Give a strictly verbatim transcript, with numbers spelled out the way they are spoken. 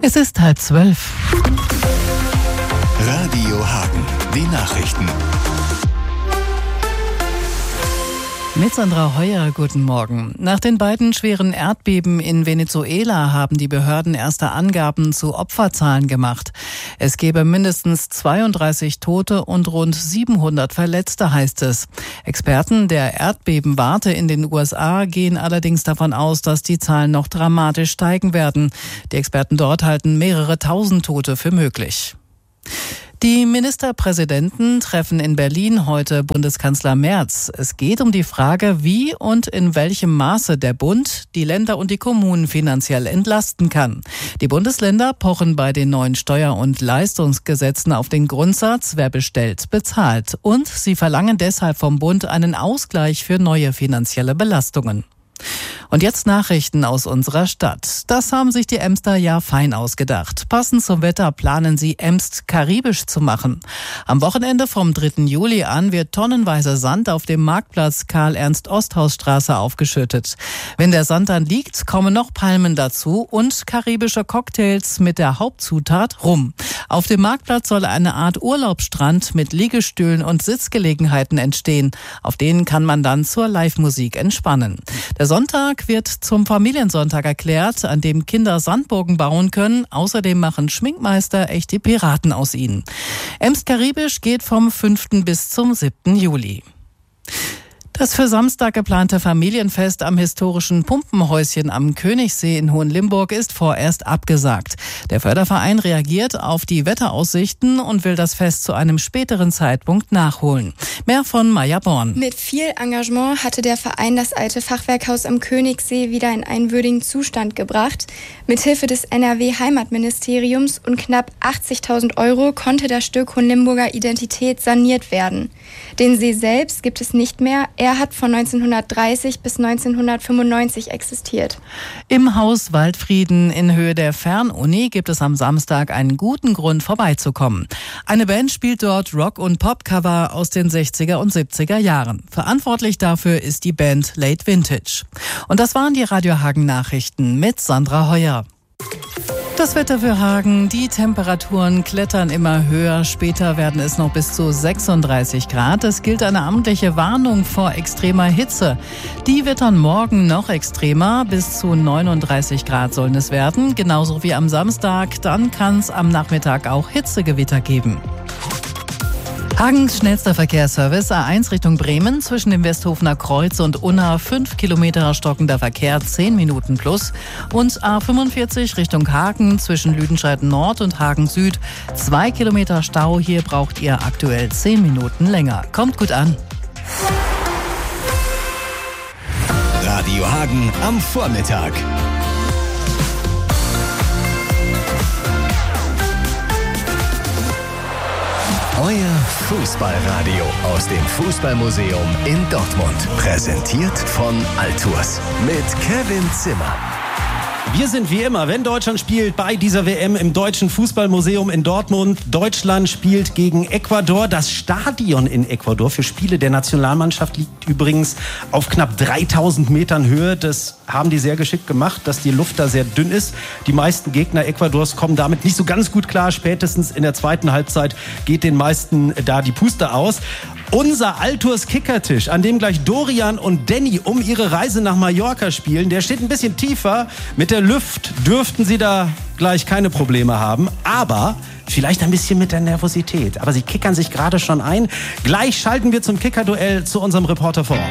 Es ist halb zwölf. Radio Hagen, die Nachrichten. Mit Sandra Heuer, guten Morgen. Nach den beiden schweren Erdbeben in Venezuela haben die Behörden erste Angaben zu Opferzahlen gemacht. Es gebe mindestens zweiunddreißig Tote und rund siebenhundert Verletzte, heißt es. Experten der Erdbebenwarte in den U S A gehen allerdings davon aus, dass die Zahlen noch dramatisch steigen werden. Die Experten dort halten mehrere tausend Tote für möglich. Die Ministerpräsidenten treffen in Berlin heute Bundeskanzler Merz. Es geht um die Frage, wie und in welchem Maße der Bund die Länder und die Kommunen finanziell entlasten kann. Die Bundesländer pochen bei den neuen Steuer- und Leistungsgesetzen auf den Grundsatz, wer bestellt, bezahlt. Und sie verlangen deshalb vom Bund einen Ausgleich für neue finanzielle Belastungen. Und jetzt Nachrichten aus unserer Stadt. Das haben sich die Emster ja fein ausgedacht. Passend zum Wetter planen sie, Emst karibisch zu machen. Am Wochenende vom dritten Juli an wird tonnenweise Sand auf dem Marktplatz Karl-Ernst-Osthaus-Straße aufgeschüttet. Wenn der Sand dann liegt, kommen noch Palmen dazu und karibische Cocktails mit der Hauptzutat Rum. Auf dem Marktplatz soll eine Art Urlaubsstrand mit Liegestühlen und Sitzgelegenheiten entstehen. Auf denen kann man dann zur Live-Musik entspannen. Der Sonntag wird zum Familiensonntag erklärt, an dem Kinder Sandburgen bauen können. Außerdem machen Schminkmeister echte Piraten aus ihnen. Emst Karibisch geht vom fünften bis zum siebten Juli. Das für Samstag geplante Familienfest am historischen Pumpenhäuschen am Königssee in Hohenlimburg ist vorerst abgesagt. Der Förderverein reagiert auf die Wetteraussichten und will das Fest zu einem späteren Zeitpunkt nachholen. Mehr von Maja Born. Mit viel Engagement hatte der Verein das alte Fachwerkhaus am Königssee wieder in einen würdigen Zustand gebracht. Mithilfe des N R W-Heimatministeriums und knapp achtzigtausend Euro konnte das Stück Hohenlimburger Identität saniert werden. Den See selbst gibt es nicht mehr. Er hat von neunzehnhundertdreißig bis neunzehnhundertfünfundneunzig existiert. Im Haus Waldfrieden in Höhe der Fernuni gibt es am Samstag einen guten Grund vorbeizukommen. Eine Band spielt dort Rock- und Popcover aus den sechziger und siebziger Jahren. Verantwortlich dafür ist die Band Late Vintage. Und das waren die Radio Hagen Nachrichten mit Sandra Heuer. Das Wetter für Hagen, die Temperaturen klettern immer höher. Später werden es noch bis zu sechsunddreißig Grad. Es gilt eine amtliche Warnung vor extremer Hitze. Die wird dann morgen noch extremer. Bis zu neununddreißig Grad sollen es werden. Genauso wie am Samstag. Dann kann es am Nachmittag auch Hitzegewitter geben. Hagens schnellster Verkehrsservice A eins Richtung Bremen zwischen dem Westhofener Kreuz und Unna fünf Kilometer stockender Verkehr zehn Minuten plus und A fünfundvierzig Richtung Hagen zwischen Lüdenscheid Nord und Hagen Süd zwei Kilometer Stau. Hier braucht ihr aktuell zehn Minuten länger. Kommt gut an. Radio Hagen am Vormittag. Euer Fußballradio aus dem Fußballmuseum in Dortmund. Präsentiert von Altours mit Kevin Zimmer. Wir sind wie immer, wenn Deutschland spielt, bei dieser W M im Deutschen Fußballmuseum in Dortmund. Deutschland spielt gegen Ecuador. Das Stadion in Ecuador für Spiele der Nationalmannschaft liegt übrigens auf knapp dreitausend Metern Höhe. Das haben die sehr geschickt gemacht, dass die Luft da sehr dünn ist. Die meisten Gegner Ecuadors kommen damit nicht so ganz gut klar. Spätestens in der zweiten Halbzeit geht den meisten da die Puste aus. Unser Altours Kickertisch, an dem gleich Dorian und Danny um ihre Reise nach Mallorca spielen, der steht ein bisschen tiefer. Mit der Luft dürften sie da gleich keine Probleme haben, aber vielleicht ein bisschen mit der Nervosität. Aber sie kickern sich gerade schon ein. Gleich schalten wir zum Kickerduell zu unserem Reporter vor Ort.